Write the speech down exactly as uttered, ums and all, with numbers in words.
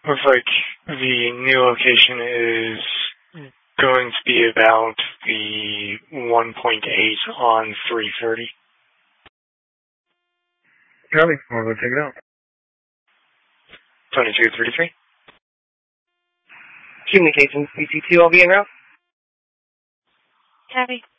Looks like the new location is going to be about the one point eight on three thirty. Copy. I'll go check it out. twenty-two thirty-three. Communications, C C two, I'll be en route. Copy.